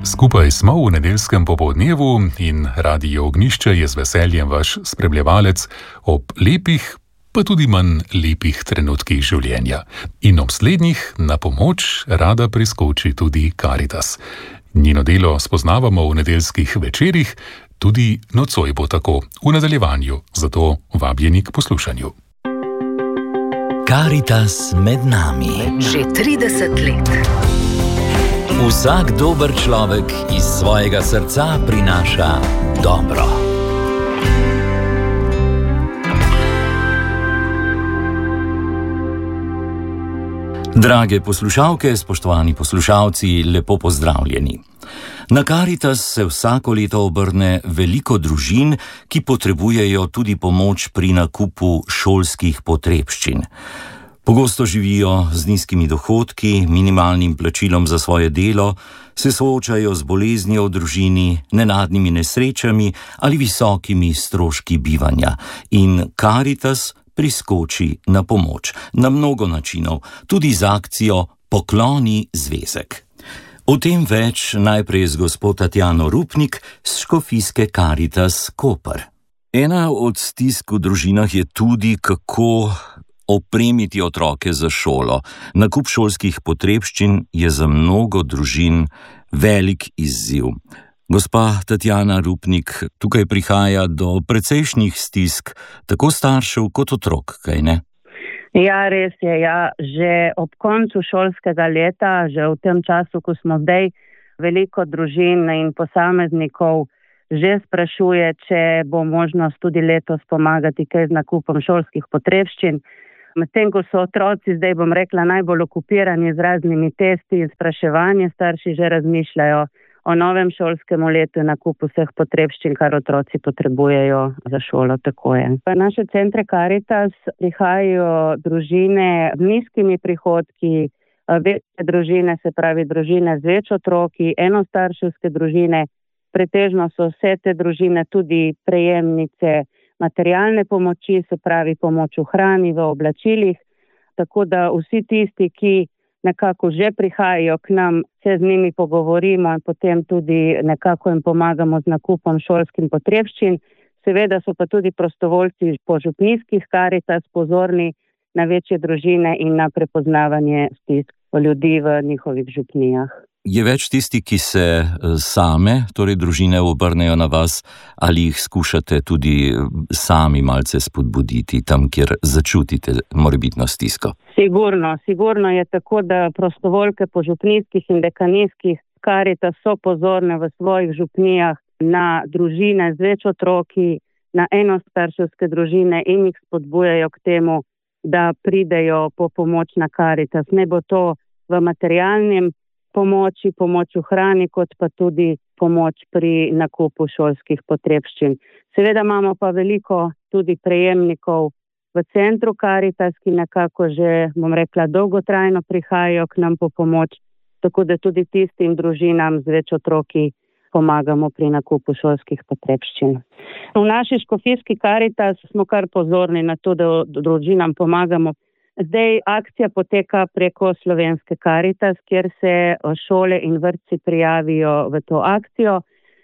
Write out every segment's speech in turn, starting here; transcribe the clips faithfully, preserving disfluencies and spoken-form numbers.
Skupaj smo v nedeljskem popoldnevu in Radio Ognjišče je z veseljem vaš spremljevalec ob lepih, pa tudi manj lepih trenutkih življenja. In ob slednjih na pomoč rada priskoči tudi Karitas. Njeno delo spoznavamo v nedeljskih večerih, tudi nocoj bo tako v nadaljevanju, zato vabljeni k poslušanju. Karitas med nami. Že trideset let. Vsak dober človek iz svojega srca prinaša dobro. Drage poslušalke, spoštovani poslušalci, lepo pozdravljeni. Na Karitas se vsako leto obrne veliko družin, ki potrebujejo tudi pomoč pri nakupu šolskih potrebščin. Pogosto živijo z nizkimi dohodki, minimalnim plačilom za svoje delo, se soočajo z boleznijo v družini, nenadnimi nesrečami ali visokimi stroški bivanja. In Karitas priskoči na pomoč na mnogo načinov, tudi z akcijo Pokloni zvezek. O tem več najprej z gospo Tatjano Rupnik z škofijske Karitas Koper. Ena od stisk v družinah je tudi, kako opremiti otroke za šolo. Nakup šolskih potrebščin je za mnogo družin velik izziv. Gospa Tatjana Rupnik, tukaj prihaja do precejšnjih stisk, tako staršev kot otrok, kaj ne? Ja, res je, ja. Že ob koncu šolskega leta, že v tem času, ko smo zdaj, veliko družin in posameznikov že sprašuje, če bo možnost tudi letos pomagati kaj z nakupom šolskih potrebščin. Medtem ko so otroci, zdaj bom rekla, najbolj okupirani z raznimi testi in spraševanje, starši že razmišljajo o novem šolskem letu in nakupu vseh potrebščin, kar otroci potrebujejo za šolo, tako je. V naše centre Karitas prihajajo družine z nizkimi prihodki, večje družine, se pravi družine z več otroki, enostarševske družine, pretežno so vse te družine tudi prejemnice materialne pomoči, se pravi pomoč v hrani, v oblačilih, tako da vsi tisti, ki nekako že prihajajo k nam, se z njimi pogovorimo in potem tudi nekako jim pomagamo z nakupom šolskih potrebščin. Seveda so pa tudi prostovoljci po župnijskih Karitas pozorni na večje družine in na prepoznavanje stisk ljudi v njihovih župnijah. Je več tisti, ki se same, torej družine, obrnejo na vas, ali jih skušate tudi sami malce spodbuditi tam, kjer začutite morebitno stisko? Sigurno, sigurno je tako, da prostovoljke po župnijskih in dekanijskih Karitas so pozorne v svojih župnijah na družine z več otroki, na enostarševske družine in jih spodbujajo k temu, da pridejo po pomoč na Karitas. Ne bo to v materialnem pomoči, pomoč v hrani, kot pa tudi pomoč pri nakupu šolskih potrebščin. Seveda imamo pa veliko tudi prejemnikov v centru Karitas, ki nekako že, bom rekla, dolgotrajno prihajajo k nam po pomoč, tako da tudi tistim družinam z več otroki pomagamo pri nakupu šolskih potrebščin. V naši škofijski Karitas smo kar pozorni na to, da družinam pomagamo. Zdaj akcija poteka preko slovenske Karitas, kjer se šole in vrtci prijavijo v to akcijo.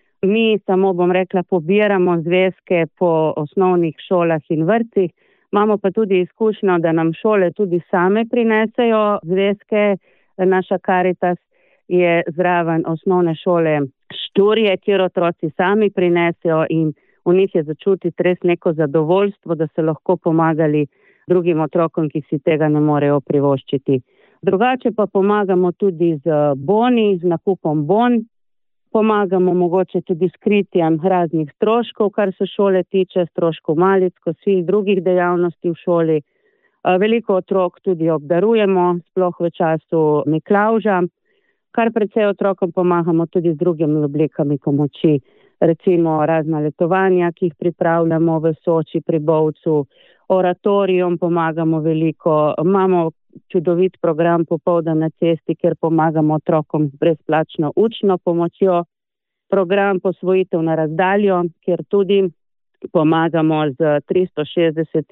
Mi samo, bom rekla, pobiramo zvezke po osnovnih šolah in vrtcih. Imamo pa tudi izkušnjo, da nam šole tudi same prinesejo zvezke. Naša Karitas je zraven osnovne šole Šturje, kjer otroci sami prinesejo in v njih je začutiti res neko zadovoljstvo, da so lahko pomagali drugim otrokom, ki si tega ne morejo privoščiti. Drugače pa pomagamo tudi z boni, z nakupom bon, pomagamo mogoče tudi s kritjem raznih stroškov, kar se šole tiče, stroškov malic, kosil, drugih dejavnosti v šoli. Veliko otrok tudi obdarujemo, sploh v času Miklavža, kar precej otrokom pomagamo tudi z drugimi oblikami pomoči. Recimo razna letovanja, ki jih pripravljamo v Soči pri Bovcu, oratorijom pomagamo veliko, imamo čudovit program Popoldan na cesti, kjer pomagamo otrokom z brezplačno učno pomočjo, program Posvojitev na razdaljo, kjer tudi pomagamo z tristo šestdeset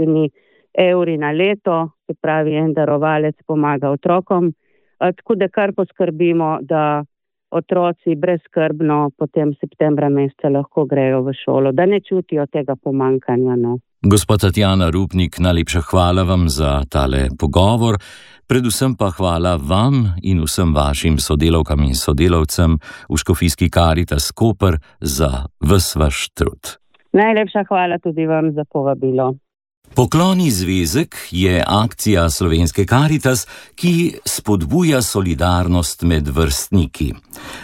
evri na leto, se pravi en darovalec pomaga otrokom, tako da kar poskrbimo, da otroci brezskrbno potem septembra meseca lahko grejo v šolo, da ne čutijo tega pomankanja. No. Gospa Tatjana Rupnik, najlepša hvala vam za tale pogovor, predvsem pa hvala vam in vsem vašim sodelavkam in sodelavcem v Škofijski Karitas Koper za ves vaš trud. Najlepša hvala tudi vam za povabilo. Pokloni zvezek je akcija Slovenske Karitas, ki spodbuja solidarnost med vrstniki.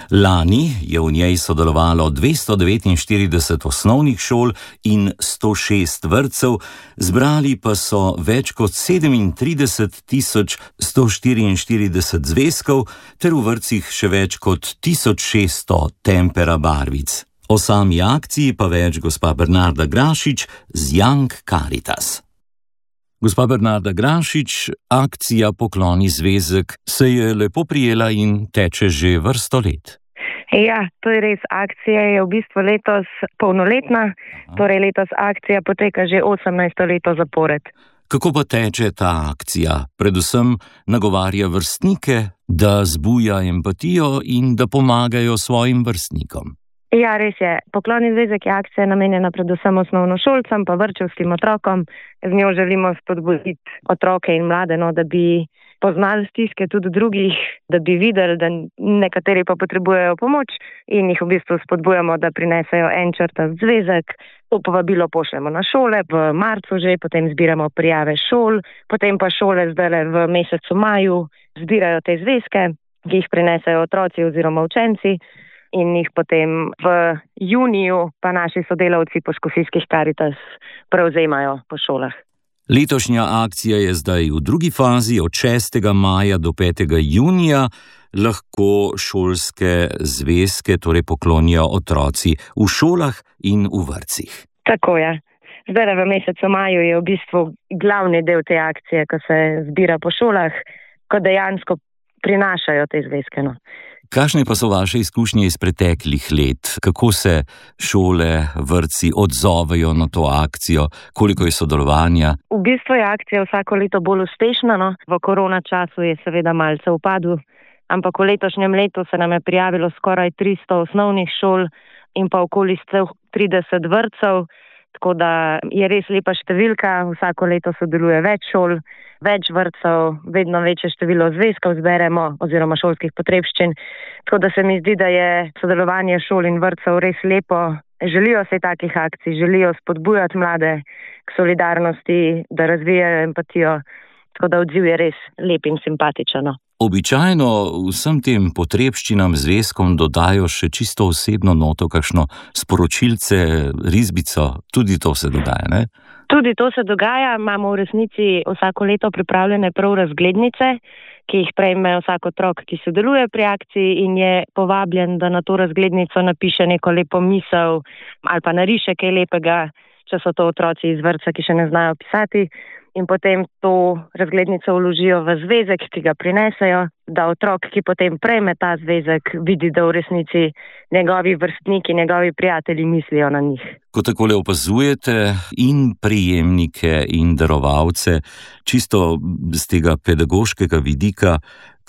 Lani je v njej sodelovalo dvesto devetinštirideset osnovnih šol in sto šest vrtcev, zbrali pa so več kot sedemintrideset tisoč sto štiriinštirideset zvezkov ter v vrtcih še več kot tisoč šeststo tempera barvic. O sami akciji pa več gospa Bernarda Grašič z Young Karitas. Gospa Bernarda Grašič, akcija Pokloni zvezek se je lepo prijela in teče že vrsto let. Ja, to je res. Akcija je v bistvu letos polnoletna, Aha. torej letos akcija poteka že osemnajsto leto zapored. Kako pa teče ta akcija? Predvsem nagovarja vrstnike, da zbuja empatijo in da pomagajo svojim vrstnikom. Ja, res je. Pokloni zvezek je akcija namenjena predvsem osnovnošolcem pa vrtčevskim otrokom. Z njo želimo spodbuditi otroke in mlade, no, da bi poznali stiske tudi drugih, da bi videli, da nekateri pa potrebujejo pomoč in jih v bistvu spodbujamo, da prinesejo en črtast zvezek. To povabilo pošljemo na šole v marcu že, potem zbiramo prijave šol, potem pa šole zdaj v mesecu maju zbirajo te zvezke, ki jih prinesejo otroci oziroma učenci. In jih potem v juniju pa naši sodelavci po Škofijskih Karitas prevzemajo po šolah. Letošnja akcija je zdaj v drugi fazi, od šestega maja do petega junija lahko šolske zvezke torej poklonijo otroci v šolah in v vrtcih. Tako je. Zdaj v mesecu maju je v bistvu glavni del te akcije, ko se zbira po šolah, ko dejansko prinašajo te zvezke. No. Kakšne pa so vaše izkušnje iz preteklih let? Kako se šole, vrtci odzovejo na to akcijo? Koliko je sodelovanja? V bistvu je akcija vsako leto bolj uspešna. No? V korona času je seveda malce upadu, ampak v letošnjem letu se nam je prijavilo skoraj tristo osnovnih šol in pa okoli sto trideset vrtcev. Tako da je res lepa številka, vsako leto sodeluje več šol, več vrtcev, vedno večje število zvezkov zberemo oziroma šolskih potrebščin. Tako da se mi zdi, da je sodelovanje šol in vrtcev res lepo. Želijo se takih akcij, želijo spodbujati mlade k solidarnosti, da razvijajo empatijo. Tako da odziv je res lep in simpatičen. Običajno vsem tem potrebščinam zvezkom dodajo še čisto osebno noto, kakšno sporočilce, risbico, tudi to se dogaja, ne? Tudi to se dogaja, imamo v resnici vsako leto pripravljene prav razglednice, ki jih prejme vsak otrok, ki sodeluje pri akciji in je povabljen, da na to razglednico napiše neko lepo misel ali pa nariše kaj lepega, če so to otroci iz vrtca, ki še ne znajo pisati. In potem to razglednico vložijo v zvezek, ki ga prinesejo, da otrok, ki potem prejme ta zvezek, vidi, da v resnici njegovi vrstniki, njegovi prijatelji mislijo na njih. Ko takole opazujete in prejemnike in darovalce, čisto z tega pedagoškega vidika,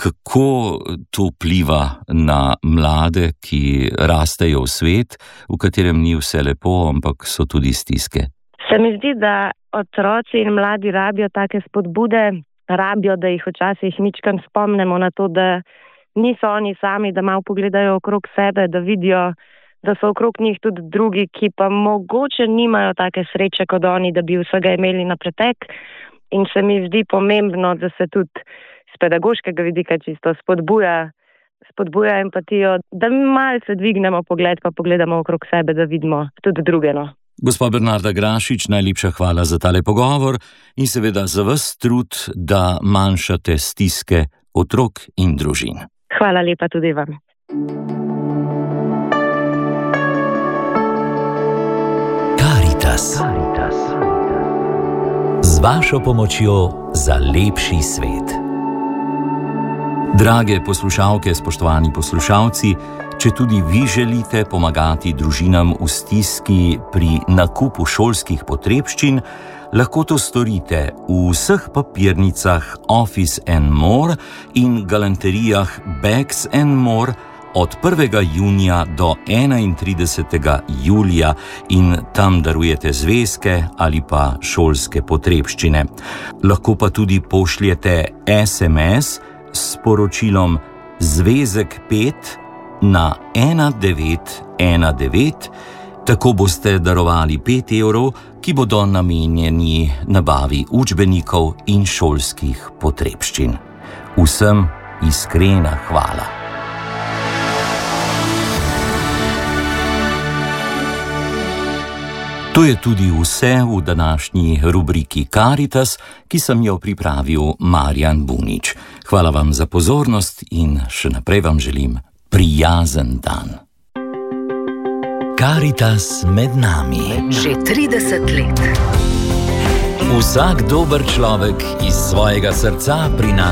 kako to vpliva na mlade, ki rastejo v svet, v katerem ni vse lepo, ampak so tudi stiske? Se mi zdi, da otroci in mladi rabijo take spodbude, rabijo, da jih včasih mičkam spomnimo na to, da niso oni sami, da malo pogledajo okrog sebe, da vidijo, da so okrog njih tudi drugi, ki pa mogoče nimajo take sreče kot oni, da bi vsega imeli na pretek. In se mi zdi pomembno, da se tudi z pedagoškega vidika čisto spodbuja, spodbuja empatijo, da malce dvignemo pogled pa pogledamo okrog sebe, da vidimo tudi druge. No. Gospa Bernarda Grašič, najlepša hvala za tale pogovor in seveda za vas trud, da manjšate stiske otrok in družin. Hvala lepa tudi vam. Karitas. Z vašo pomočjo za lepši svet. Drage poslušalke, spoštovani poslušalci, če tudi vi želite pomagati družinam v stiski pri nakupu šolskih potrebščin, lahko to storite v vseh papirnicah Office and More in galanterijah Bags and More od prvega junija do enaintridesetega julija in tam darujete zvezke ali pa šolske potrebščine. Lahko pa tudi pošljete es em es s sporočilom zvezek pet na ena devet ena devet. Tako boste darovali pet evrov, ki bodo namenjeni nabavi učbenikov in šolskih potrebščin. Vsem iskrena hvala. To je tudi vse v današnji rubriki Karitas, ki sem jo pripravil Marjan Bunič. Hvala vam za pozornost in še naprej vam želim prijazen dan. Karitas med nami. Že trideset let. Vsak dober človek iz svojega srca prinaša